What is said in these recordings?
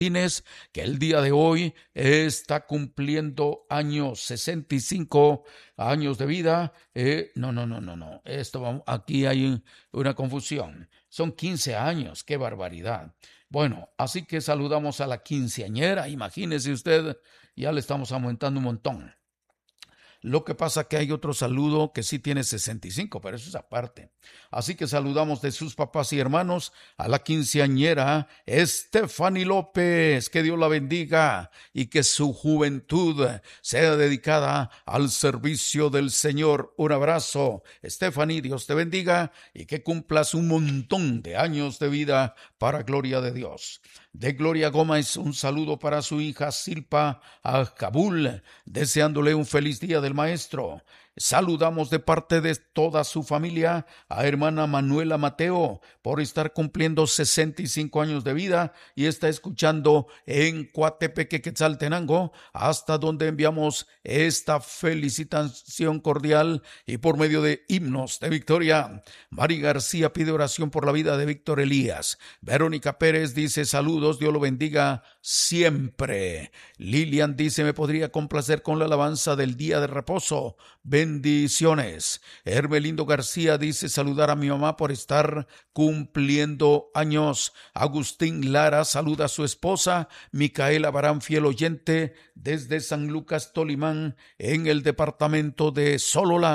que el día de hoy está cumpliendo años, 65 años de vida. No. Aquí hay una confusión. Son 15 años, qué barbaridad. Bueno, así que saludamos a la quinceañera. Imagínese usted, ya le estamos aumentando un montón. Lo que pasa que hay otro saludo que sí tiene 65, pero eso es aparte. Así que saludamos de sus papás y hermanos a la quinceañera Stephanie López. Que Dios la bendiga y que su juventud sea dedicada al servicio del Señor. Un abrazo, Stephanie, Dios te bendiga y que cumplas un montón de años de vida para gloria de Dios. De Gloria Gómez, un saludo para su hija Silpa a Kabul, deseándole un feliz día del maestro. Saludamos de parte de toda su familia a hermana Manuela Mateo por estar cumpliendo 65 años de vida y está escuchando en Coatepeque, Quetzaltenango, hasta donde enviamos esta felicitación cordial y por medio de himnos de victoria. Mari García pide oración por la vida de Víctor Elías. Verónica Pérez dice saludos, Dios lo bendiga siempre. Lilian dice me podría complacer con la alabanza del día de reposo. Bendiciones. Hermelindo García dice saludar a mi mamá por estar cumpliendo años. Agustín Lara saluda a su esposa Micaela Barán, fiel oyente desde San Lucas Tolimán en el departamento de Solola.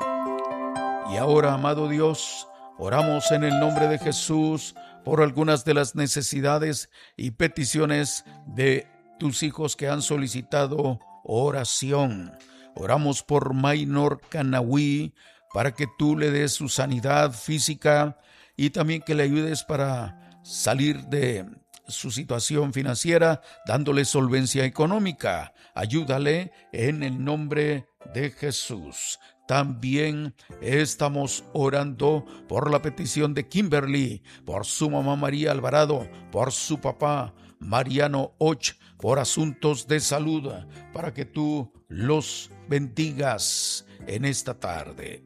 Y ahora, amado Dios, oramos en el nombre de Jesús por algunas de las necesidades y peticiones de tus hijos que han solicitado oración. Oramos por Maynor Canahui para que tú le des su sanidad física y también que le ayudes para salir de su situación financiera, dándole solvencia económica. Ayúdale en el nombre de Jesús. También estamos orando por la petición de Kimberly, por su mamá María Alvarado, por su papá Mariano Och, por asuntos de salud, para que tú los bendigas en esta tarde.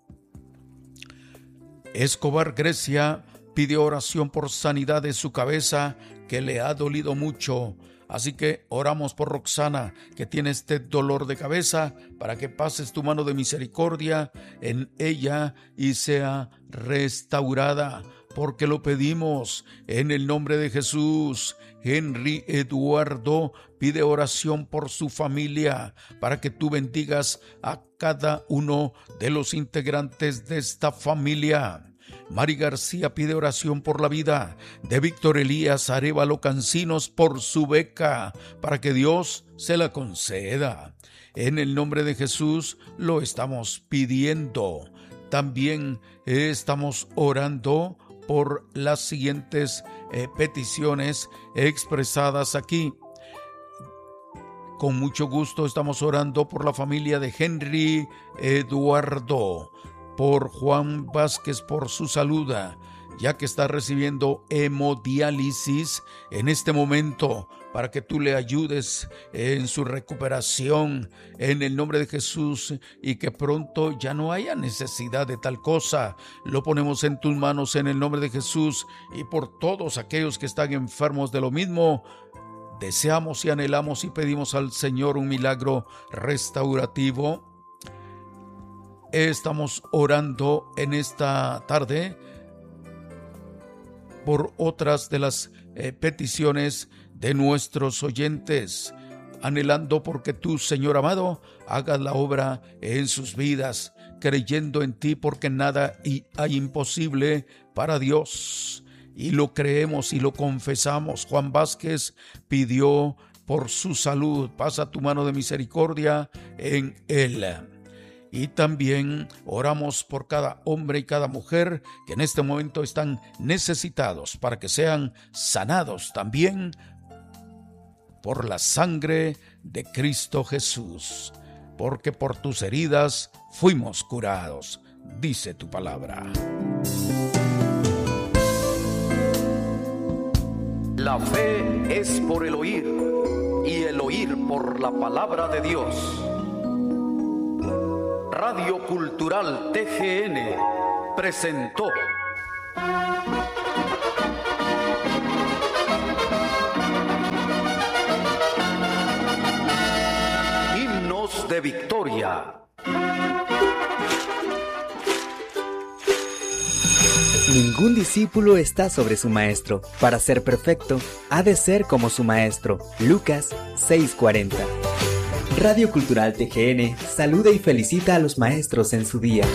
Escobar Grecia pidió oración por sanidad de su cabeza, que le ha dolido mucho. Así que oramos por Roxana, que tiene este dolor de cabeza, para que pases tu mano de misericordia en ella y sea restaurada, porque lo pedimos en el nombre de Jesús. Henry Eduardo pide oración por su familia, para que tú bendigas a cada uno de los integrantes de esta familia. Mari García pide oración por la vida de Víctor Elías Arévalo Cancinos por su beca, para que Dios se la conceda. En el nombre de Jesús lo estamos pidiendo. También estamos orando por las siguientes peticiones expresadas aquí. Con mucho gusto estamos orando por la familia de Henry Eduardo, por Juan Vázquez por su salud, ya que está recibiendo hemodiálisis en este momento, para que tú le ayudes en su recuperación en el nombre de Jesús y que pronto ya no haya necesidad de tal cosa. Lo ponemos en tus manos en el nombre de Jesús y por todos aquellos que están enfermos de lo mismo. Deseamos y anhelamos y pedimos al Señor un milagro restaurativo. Estamos orando en esta tarde por otras de las peticiones de nuestros oyentes, anhelando porque tú, Señor amado, hagas la obra en sus vidas, creyendo en ti, porque nada hay imposible para Dios. Y lo creemos y lo confesamos. Juan Vázquez pidió por su salud. Pasa tu mano de misericordia en él. Y también oramos por cada hombre y cada mujer que en este momento están necesitados, para que sean sanados también por la sangre de Cristo Jesús, porque por tus heridas fuimos curados, dice tu palabra. La fe es por el oír, y el oír por la palabra de Dios. Radio Cultural TGN presentó de victoria. Ningún discípulo está sobre su maestro. Para ser perfecto, ha de ser como su maestro. Lucas 6:40. Radio Cultural TGN saluda y felicita a los maestros en su día.